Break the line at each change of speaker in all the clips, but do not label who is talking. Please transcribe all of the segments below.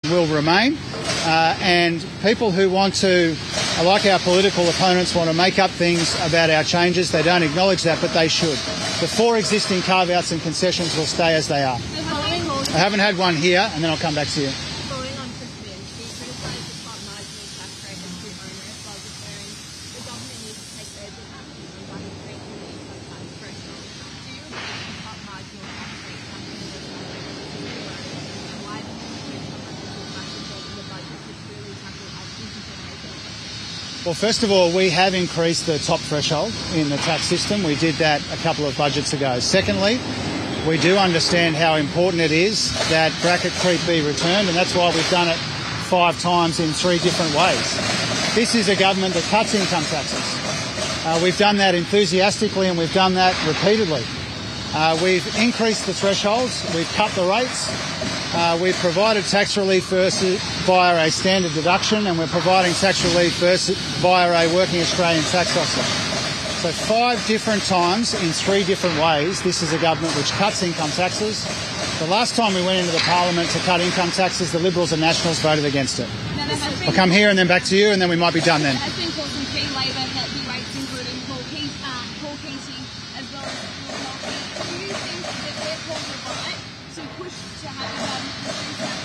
will remain. And people who want to, like our political opponents, want to make up things about our changes, they don't acknowledge that, but they should. The 4 existing carve-outs and concessions will stay as they are. I haven't had one here, and then I'll come back to you.
Following on Chris Minns, he criticised the top marginal tax rate as too onerous while declaring the government needs to take urgent action by increasing the income tax threshold. Do you agree that the top marginal tax rate capping the tax rate is too onerous, and why the increase of financial tax reform in the budget to truly tackle our future generations?
Well, first of all, we have increased the top threshold in the tax system. We did that a couple of budgets ago. Secondly, we do understand how important it is that bracket creep be returned, and that's why we've done it 5 times in 3 different ways. This is a government that cuts income taxes. We've done that enthusiastically, and we've done that repeatedly. We've increased the thresholds, we've cut the rates, we've provided tax relief via a standard deduction, and we're providing tax relief via a working Australian tax officer. So 5 different times in 3 different ways, this is a government which cuts income taxes. The last time we went into the parliament to cut income taxes, the Liberals and Nationals voted against it. I'll come here and then back to you, and then we might be done then.
There has been calls from key Labor heavy rates, including Paul Keating as well as Paul Mulcahy. Do you think that their calls are right to push to have the government reduce that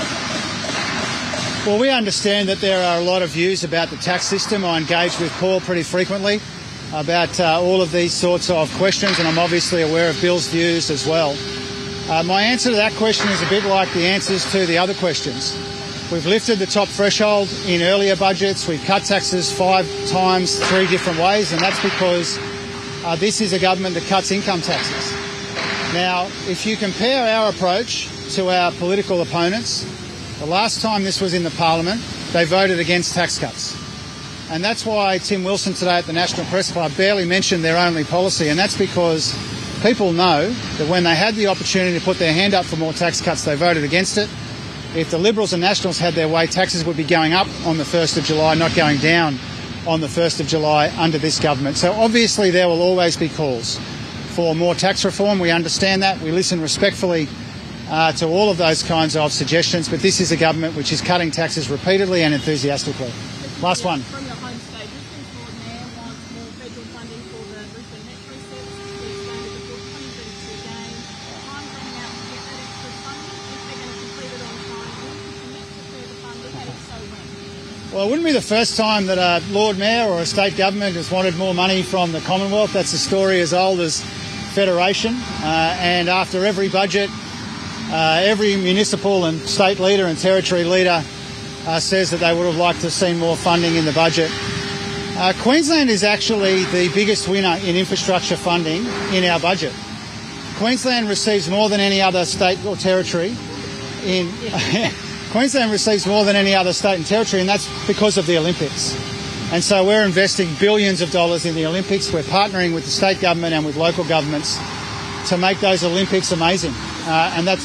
top tax?
Well, we understand that there are a lot of views about the tax system. I engage with Paul pretty frequently about all of these sorts of questions, and I'm obviously aware of Bill's views as well. My answer to that question is a bit like the answers to the other questions. We've lifted the top threshold in earlier budgets. We've cut taxes 5 times, 3 different ways, and that's because this is a government that cuts income taxes. Now, if you compare our approach to our political opponents, the last time this was in the parliament, they voted against tax cuts. And that's why Tim Wilson today at the National Press Club barely mentioned their only policy, and that's because people know that when they had the opportunity to put their hand up for more tax cuts, they voted against it. If the Liberals and Nationals had their way, taxes would be going up on the 1st of July, not going down on the 1st of July under this government. So obviously there will always be calls for more tax reform. We understand that. We listen respectfully to all of those kinds of suggestions, but this is a government which is cutting taxes repeatedly and enthusiastically. Last one.
From your home state, Brisbane's Lord Mayor wants more federal funding for the Brisbane Metro service to be expanded before 2032 again. Time's running out to get that extra funding. If they're going to complete it on time, will you commit to further funding, and if so, when?
Well, it wouldn't be the first time that a Lord Mayor or a state government has wanted more money from the Commonwealth. That's a story as old as Federation. And after every budget, every municipal and state leader and territory leader says that they would have liked to have seen more funding in the budget. Queensland is actually the biggest winner in infrastructure funding in our budget. Queensland receives more than any other state or territory Queensland receives more than any other state and territory, and that's because of the Olympics. And so we're investing billions of dollars in the Olympics. We're partnering with the state government and with local governments to make those Olympics amazing. And that's,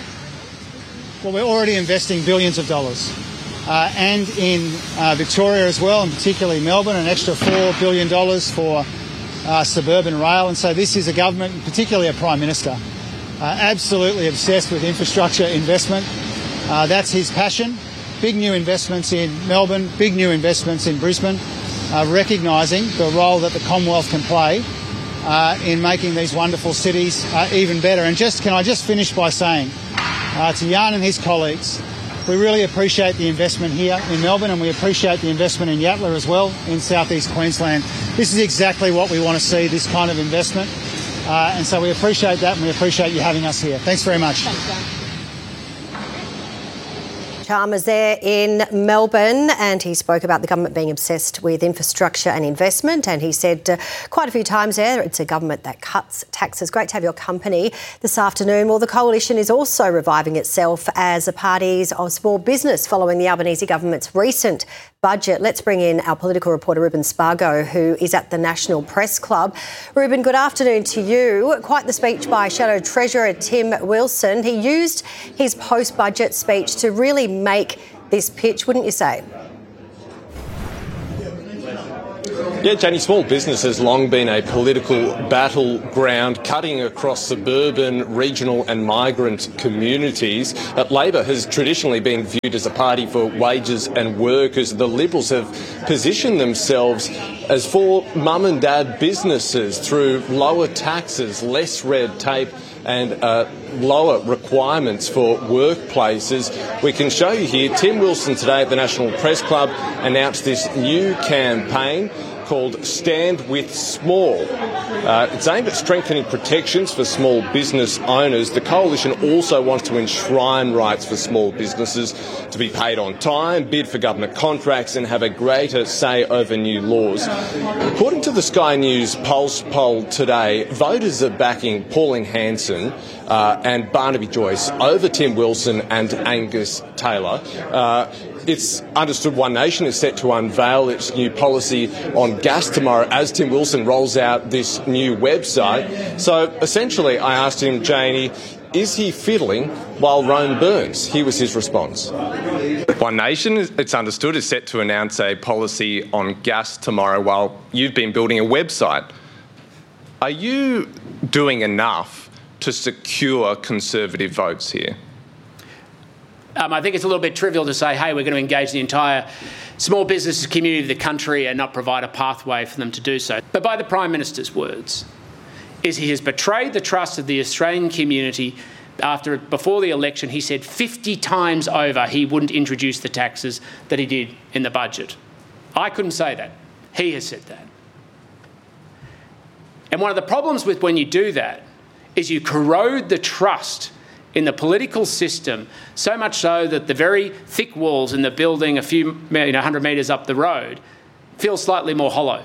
well, we're already investing billions of dollars. And in Victoria as well, and particularly Melbourne, an extra $4 billion for suburban rail. And so this is a government, particularly a Prime Minister, absolutely obsessed with infrastructure investment. That's his passion. Big new investments in Melbourne, big new investments in Brisbane, recognising the role that the Commonwealth can play in making these wonderful cities even better. And can I just finish by saying to Jan and his colleagues, we really appreciate the investment here in Melbourne, and we appreciate the investment in Yatala as well in southeast Queensland. This is exactly what we want to see, this kind of investment. And so we appreciate that, and we appreciate you having us here. Thanks very much.
Thanks, Jan.
Chalmers there in Melbourne, and he spoke about the government being obsessed with infrastructure and investment, and he said quite a few times there it's a government that cuts taxes. Great to have your company this afternoon. Well, the Coalition is also reviving itself as a party of small business following the Albanese government's recent budget. Let's bring in our political reporter Ruben Spargo, who is at the National Press Club. Ruben, good afternoon to you. Quite the speech by Shadow Treasurer Tim Wilson. He used his post-budget speech to really make this pitch, wouldn't you say?
Yeah, Jenny, small business has long been a political battleground cutting across suburban, regional and migrant communities. Labor has traditionally been viewed as a party for wages and workers. The Liberals have positioned themselves as for mum and dad businesses through lower taxes, less red tape and lower requirements for workplaces. We can show you here, Tim Wilson today at the National Press Club announced this new campaign called Stand With Small. It's aimed at strengthening protections for small business owners. The coalition also wants to enshrine rights for small businesses to be paid on time, bid for government contracts and have a greater say over new laws. According to the Sky News Pulse poll today, voters are backing Pauline Hanson and Barnaby Joyce over Tim Wilson and Angus Taylor. It's understood One Nation is set to unveil its new policy on gas tomorrow as Tim Wilson rolls out this new website. So essentially I asked him, Janie, is he fiddling while Rome burns? Here was his response. One Nation, it's understood, is set to announce a policy on gas tomorrow while you've been building a website. Are you doing enough to secure Conservative votes here?
I think it's a little bit trivial to say, hey, we're going to engage the entire small business community of the country and not provide a pathway for them to do so. But by the Prime Minister's words, is he has betrayed the trust of the Australian community. Before the election, he said 50 times over he wouldn't introduce the taxes that he did in the budget. I couldn't say that. He has said that. And one of the problems with when you do that is you corrode the trust in the political system, so much so that the very thick walls in the building a few 100 metres up the road feel slightly more hollow.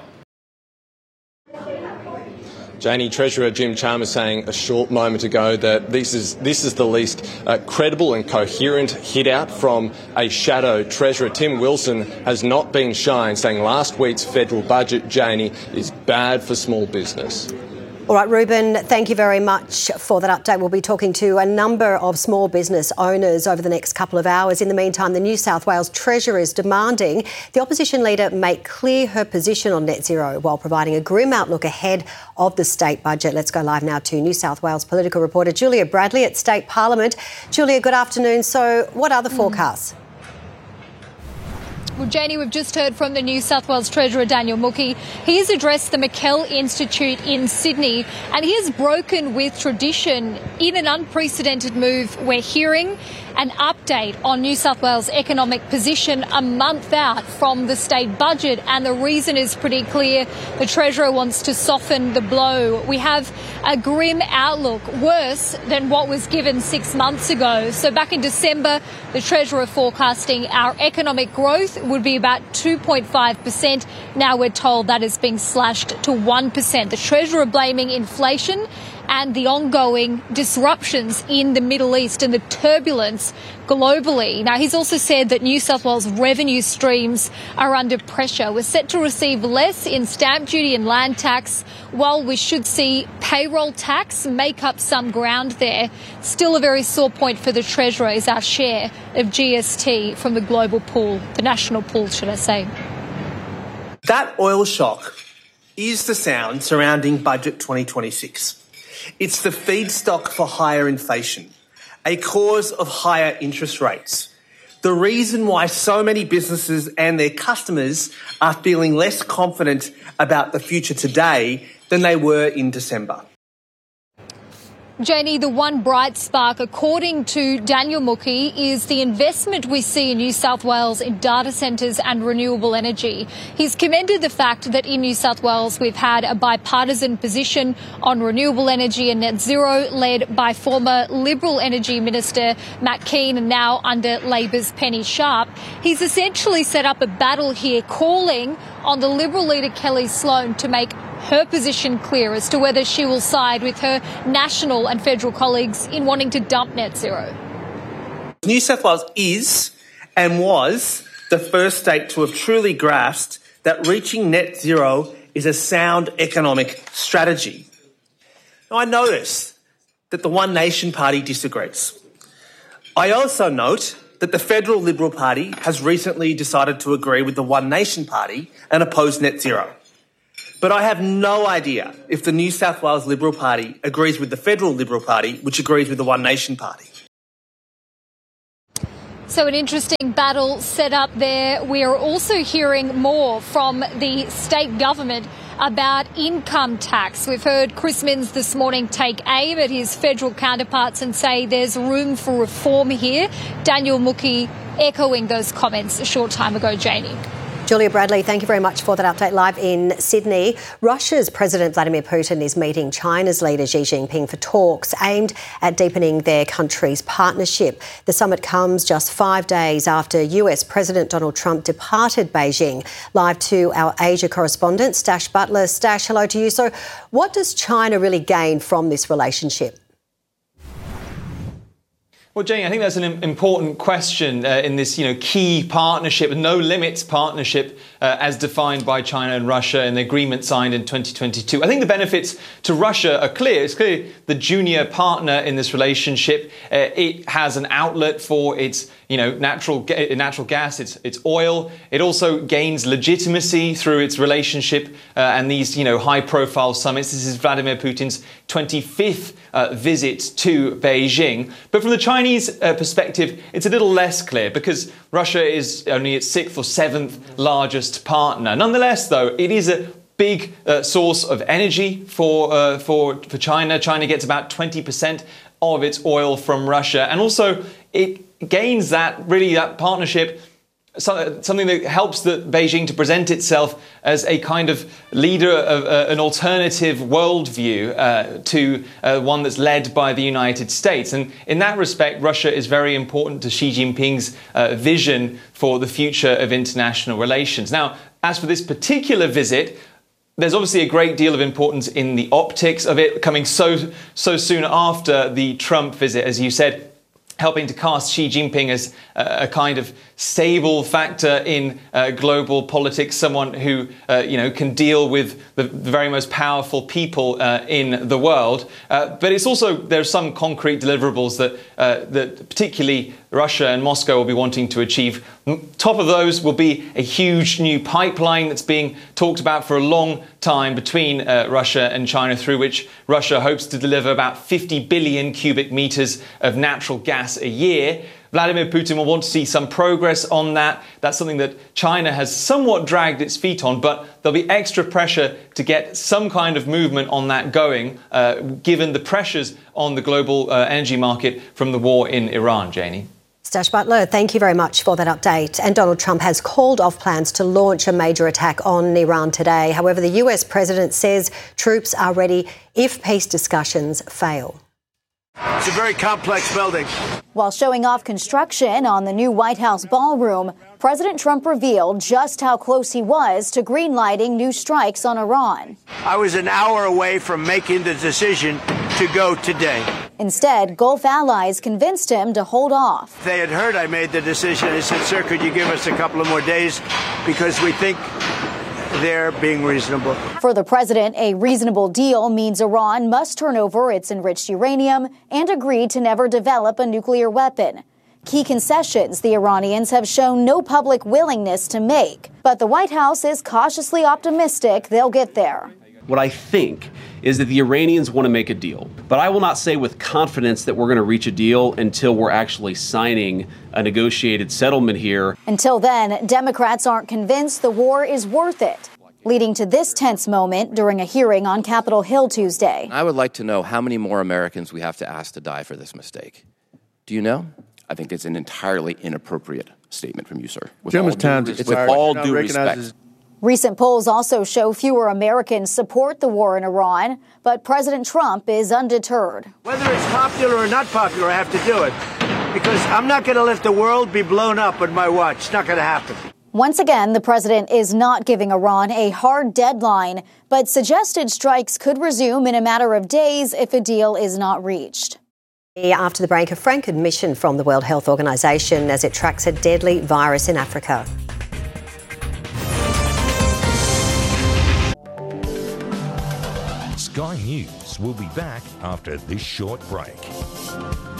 Janie, Treasurer Jim Chalmers saying a short moment ago that this is the least credible and coherent hit out from a shadow Treasurer. Tim Wilson has not been shy in saying last week's federal budget, Janie, is bad for small business.
All right, Ruben, thank you very much for that update. We'll be talking to a number of small business owners over the next couple of hours. In the meantime, the New South Wales Treasurer is demanding the opposition leader make clear her position on net zero while providing a grim outlook ahead of the state budget. Let's go live now to New South Wales political reporter Julia Bradley at State Parliament. Julia, good afternoon. So what are the forecasts?
Well, Janie, we've just heard from the New South Wales Treasurer, Daniel Mookhey. He has addressed the McKell Institute in Sydney and he has broken with tradition in an unprecedented move. We're hearing an update on New South Wales' economic position a month out from the state budget, and the reason is pretty clear. The Treasurer wants to soften the blow. We have a grim outlook, worse than what was given 6 months ago. So back in December, the Treasurer forecasting our economic growth would be about 2.5%. Now we're told that is being slashed to 1%. The Treasurer blaming inflation and the ongoing disruptions in the Middle East and the turbulence globally. Now, he's also said that New South Wales revenue streams are under pressure. We're set to receive less in stamp duty and land tax, while we should see payroll tax make up some ground there. Still a very sore point for the Treasurer is our share of GST from the global pool, the national pool, should I say.
That oil shock is the sound surrounding Budget 2026. It's the feedstock for higher inflation, a cause of higher interest rates. The reason why so many businesses and their customers are feeling less confident about the future today than they were in December.
Janie, the one bright spark, according to Daniel Mookhey, is the investment we see in New South Wales in data centres and renewable energy. He's commended the fact that in New South Wales we've had a bipartisan position on renewable energy and net zero led by former Liberal Energy Minister Matt Keane and now under Labor's Penny Sharp. He's essentially set up a battle here calling on the Liberal leader Kelly Sloan to make her position clear as to whether she will side with her national and federal colleagues in wanting to dump net zero.
New South Wales is and was the first state to have truly grasped that reaching net zero is a sound economic strategy. Now, I notice that the One Nation Party disagrees. I also note that the Federal Liberal Party has recently decided to agree with the One Nation Party and oppose net zero. But I have no idea if the New South Wales Liberal Party agrees with the federal Liberal Party, which agrees with the One Nation Party.
So an interesting battle set up there. We are also hearing more from the state government about income tax. We've heard Chris Minns this morning take aim at his federal counterparts and say there's room for reform here. Daniel Mookhey echoing those comments a short time ago, Janie.
Julia Bradley, thank you very much for that update live in Sydney. Russia's President Vladimir Putin is meeting China's leader Xi Jinping for talks aimed at deepening their countries' partnership. The summit comes just 5 days after US President Donald Trump departed Beijing. Live to our Asia correspondent, Stash Butler. Stash, hello to you. So what does China really gain from this relationship?
Well, Jane, I think that's an important question in this, key partnership, no limits partnership as defined by China and Russia in the agreement signed in 2022. I think the benefits to Russia are clear. It's clear the junior partner in this relationship. It has an outlet for its natural gas, its oil. It also gains legitimacy through its relationship and these, high-profile summits. This is Vladimir Putin's 25th visit to Beijing. But from the Chinese perspective, it's a little less clear because Russia is only its 6th or 7th largest partner. Nonetheless, though, it is a big source of energy for China. China gets about 20% of its oil from Russia, and also it gains that partnership, something that helps Beijing to present itself as a kind of leader of an alternative worldview to one that's led by the United States. And in that respect, Russia is very important to Xi Jinping's vision for the future of international relations. Now, as for this particular visit, there's obviously a great deal of importance in the optics of it coming so soon after the Trump visit, as you said, helping to cast Xi Jinping as a kind of stable factor in global politics, someone who can deal with the very most powerful people in the world. But it's also, there's some concrete deliverables that particularly Russia and Moscow will be wanting to achieve. Top of those will be a huge new pipeline that's being talked about for a long time between Russia and China, through which Russia hopes to deliver about 50 billion cubic meters of natural gas a year. Vladimir Putin will want to see some progress on that. That's something that China has somewhat dragged its feet on, but there'll be extra pressure to get some kind of movement on that going, given the pressures on the global energy market from the war in Iran, Janie.
Stash Butler, thank you very much for that update. And Donald Trump has called off plans to launch a major attack on Iran today. However, the US president says troops are ready if peace discussions fail.
It's a very complex building.
While showing off construction on the new White House ballroom, President Trump revealed just how close he was to greenlighting new strikes on Iran.
I was an hour away from making the decision to go today.
Instead, Gulf allies convinced him to hold off.
They had heard I made the decision. They said, sir, could you give us a couple of more days because we think they're being reasonable.
For the president, a reasonable deal means Iran must turn over its enriched uranium and agree to never develop a nuclear weapon. Key concessions the Iranians have shown no public willingness to make. But the White House is cautiously optimistic they'll get there.
What I think is that the Iranians want to make a deal. But I will not say with confidence that we're going to reach a deal until we're actually signing a negotiated settlement here.
Until then, Democrats aren't convinced the war is worth it, leading to this tense moment during a hearing on Capitol Hill Tuesday.
I would like to know how many more Americans we have to ask to die for this mistake. Do you know? I think it's an entirely inappropriate statement from you, sir. With all due respect.
Recent polls also show fewer Americans support the war in Iran, but President Trump is undeterred.
Whether it's popular or not popular, I have to do it. Because I'm not going to let the world be blown up on my watch. It's not going to happen.
Once again, the president is not giving Iran a hard deadline, but suggested strikes could resume in a matter of days if a deal is not reached.
After the break, a frank admission from the World Health Organization as it tracks a deadly virus in Africa.
Sky News will be back after this short break.